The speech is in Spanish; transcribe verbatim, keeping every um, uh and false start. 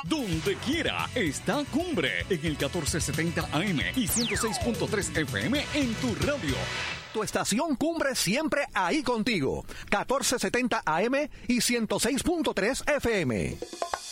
Donde quiera está Cumbre en el catorce setenta A M y ciento seis punto tres F M en tu radio. Tu estación Cumbre siempre ahí contigo. catorce setenta A M y ciento seis punto tres F M.